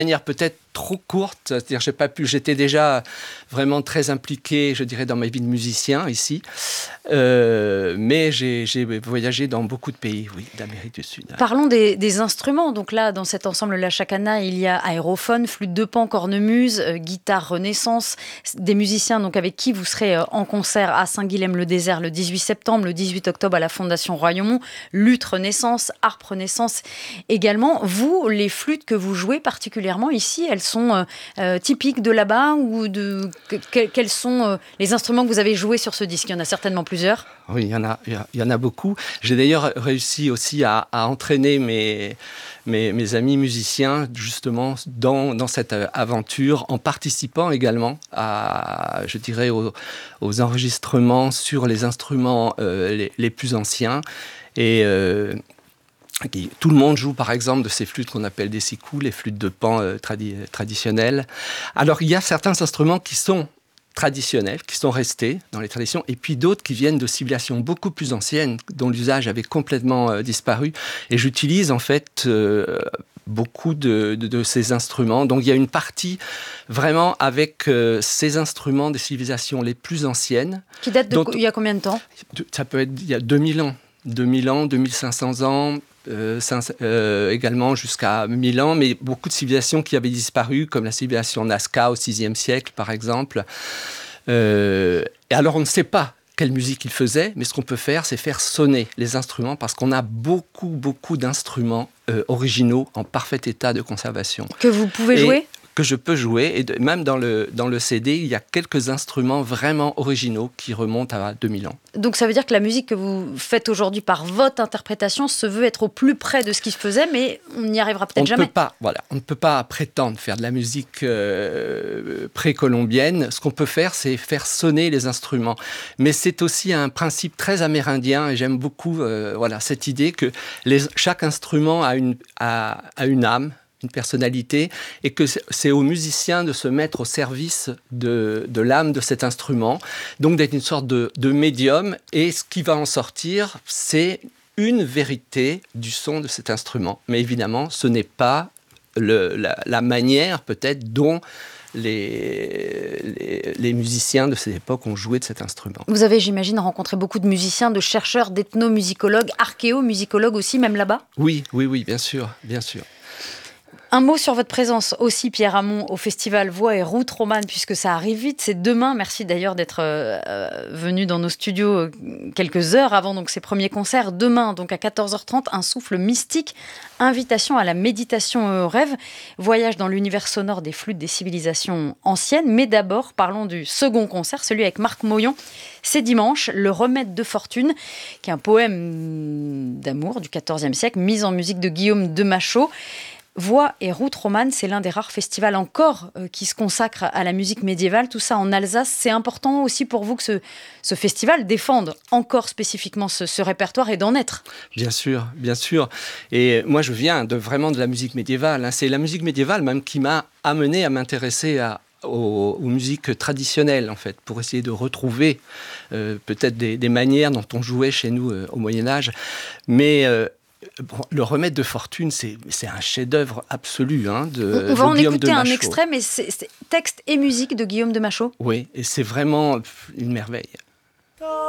manière peut-être trop courte, c'est-à-dire j'étais déjà vraiment très impliqué, je dirais, dans ma vie de musicien ici, mais j'ai voyagé dans beaucoup de pays, oui, d'Amérique du Sud. Parlons des instruments. Donc là, dans cet ensemble La Chacana, il y a aérophone, flûte de pan, cornemuse, guitare Renaissance, des musiciens donc avec qui vous serez en concert à Saint-Guilhem-le-Désert le 18 septembre, le 18 octobre à la Fondation Royaumont, luth Renaissance, harpe Renaissance également. Vous, les flûtes que vous jouez particulièrement ici, elles sont typiques de là-bas ou quels sont les instruments que vous avez joués sur ce disque? Il y en a certainement plusieurs. Oui, il y en a beaucoup. J'ai d'ailleurs réussi aussi à entraîner mes amis musiciens justement dans cette aventure, en participant également je dirais, aux enregistrements sur les instruments les plus anciens. Et tout le monde joue par exemple de ces flûtes qu'on appelle des sikou, les flûtes de pan traditionnelles. Alors il y a certains instruments qui sont traditionnels, qui sont restés dans les traditions, et puis d'autres qui viennent de civilisations beaucoup plus anciennes, dont l'usage avait complètement disparu. Et j'utilise en fait beaucoup de ces instruments. Donc il y a une partie vraiment avec ces instruments des civilisations les plus anciennes. Qui date il y a combien de temps? Ça peut être il y a 2000 ans. 2000 ans, 2500 ans, également jusqu'à 1000 ans, mais beaucoup de civilisations qui avaient disparu, comme la civilisation Nazca au VIe siècle, par exemple. Et alors, on ne sait pas quelle musique ils faisaient, mais ce qu'on peut faire, c'est faire sonner les instruments, parce qu'on a beaucoup d'instruments originaux en parfait état de conservation. Que vous pouvez jouer ? Que je peux jouer, et même dans le CD, il y a quelques instruments vraiment originaux qui remontent à 2000 ans. Donc ça veut dire que la musique que vous faites aujourd'hui par votre interprétation se veut être au plus près de ce qui se faisait, mais on n'y arrivera peut-être jamais. On ne peut pas prétendre faire de la musique précolombienne. Ce qu'on peut faire, c'est faire sonner les instruments. Mais c'est aussi un principe très amérindien, et j'aime beaucoup cette idée que chaque instrument a une âme, une personnalité, et que c'est aux musiciens de se mettre au service de l'âme de cet instrument, donc d'être une sorte de médium, et ce qui va en sortir, c'est une vérité du son de cet instrument. Mais évidemment, ce n'est pas la manière peut-être dont les musiciens de cette époque ont joué de cet instrument. Vous avez, j'imagine, rencontré beaucoup de musiciens, de chercheurs, d'ethnomusicologues, archéomusicologues aussi, même là-bas ? Oui, bien sûr. Un mot sur votre présence aussi, Pierre Hamon, au festival Voix et Route Romane, puisque ça arrive vite. C'est demain. Merci d'ailleurs d'être venu dans nos studios quelques heures avant donc ces premiers concerts. Demain, donc à 14h30, un souffle mystique, invitation à la méditation et au rêve, voyage dans l'univers sonore des flûtes des civilisations anciennes. Mais d'abord, parlons du second concert, celui avec Marc Moyon. C'est dimanche, Le Remède de Fortune, qui est un poème d'amour du XIVe siècle, mis en musique de Guillaume de Machaut. Voix et Route Romane, c'est l'un des rares festivals encore qui se consacre à la musique médiévale. Tout ça en Alsace. C'est important aussi pour vous que ce festival défende encore spécifiquement ce répertoire et d'en être. Bien sûr. Et moi, je viens vraiment de la musique médiévale. C'est la musique médiévale même qui m'a amené à m'intéresser aux musiques traditionnelles, en fait, pour essayer de retrouver peut-être des manières dont on jouait chez nous au Moyen-Âge. Mais Le Remède de Fortune, c'est un chef-d'œuvre absolu de Guillaume de Machaut. On va en écouter un extrait, mais c'est texte et musique de Guillaume de Machaut. Oui, et c'est vraiment une merveille.